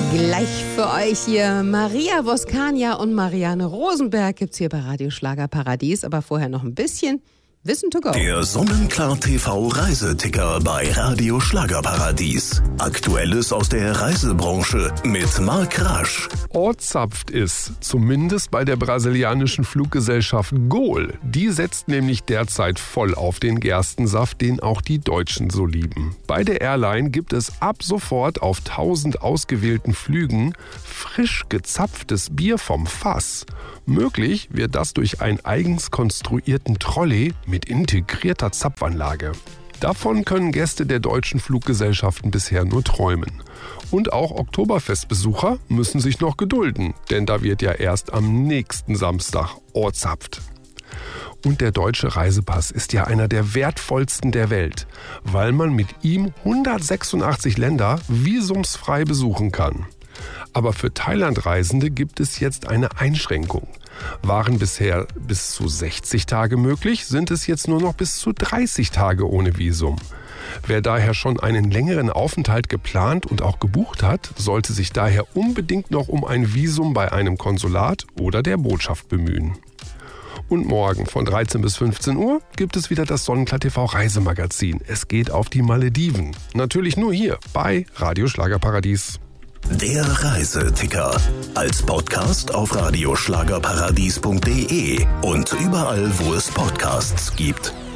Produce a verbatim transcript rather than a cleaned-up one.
Gleich für euch hier Maria Voskania und Marianne Rosenberg gibt's hier bei Radio Schlager Paradies, aber vorher noch ein bisschen Wissen to go. Der Sonnenklar T V Reiseticker bei Radio Schlager Paradies. Aktuelles aus der Reisebranche mit Marc Rasch. Ortzapft ist, zumindest bei der brasilianischen Fluggesellschaft Gol. Die setzt nämlich derzeit voll auf den Gerstensaft, den auch die Deutschen so lieben. Bei der Airline gibt es ab sofort auf tausend ausgewählten Flügen frisch gezapftes Bier vom Fass. Möglich wird das durch einen eigens konstruierten Trolley mit integrierter Zapfanlage. Davon können Gäste der deutschen Fluggesellschaften bisher nur träumen. Und auch Oktoberfestbesucher müssen sich noch gedulden, denn da wird ja erst am nächsten Samstag Ortzapft. Und der deutsche Reisepass ist ja einer der wertvollsten der Welt, weil man mit ihm hundertsechsundachtzig Länder visumsfrei besuchen kann. Aber für Thailand-Reisende gibt es jetzt eine Einschränkung. Waren bisher bis zu sechzig Tage möglich, sind es jetzt nur noch bis zu dreißig Tage ohne Visum. Wer daher schon einen längeren Aufenthalt geplant und auch gebucht hat, sollte sich daher unbedingt noch um ein Visum bei einem Konsulat oder der Botschaft bemühen. Und morgen von dreizehn bis fünfzehn Uhr gibt es wieder das Sonnenklar T V Reisemagazin. Es geht auf die Malediven. Natürlich nur hier bei Radio Schlager Paradies. Der Reiseticker. Als Podcast auf radioschlagerparadies punkt de und überall, wo es Podcasts gibt.